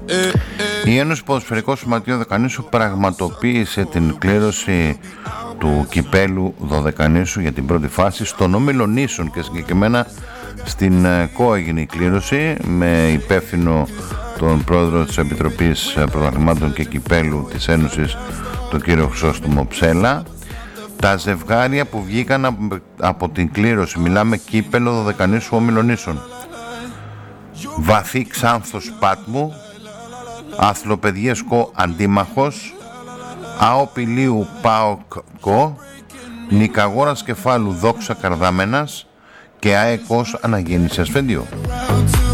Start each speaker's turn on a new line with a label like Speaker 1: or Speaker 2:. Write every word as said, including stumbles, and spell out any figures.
Speaker 1: Η Ένωση Ποδοσφαιρικών Σωματείων Δωδεκανήσου πραγματοποίησε την κλήρωση του κυπέλου Δωδεκανήσου για την πρώτη φάση στον όμιλο νήσων και συγκεκριμένα στην ΚΟ έγινε η κλήρωση με υπεύθυνο τον πρόεδρο της Επιτροπής Πρωταθλημάτων και Κυπέλου της Ένωσης, τον κύριο Χρυσόστομο Ψέλα. Τα ζευγάρια που βγήκαν από την κλήρωση, μιλάμε κύπελο Δωδεκανήσου όμιλο νήσων: Βαθύ Ξάνθος Πάτμου, Αθλοπαιδίες ΚΟ Αντίμαχος, ΑΟ Πηλίου ΠΑΟΚ ΚΟ, Νικαγόρας Κεφάλου Δόξα Καρδάμενας και ΑΕΚ ως Αναγέννηση Ασφεντίου.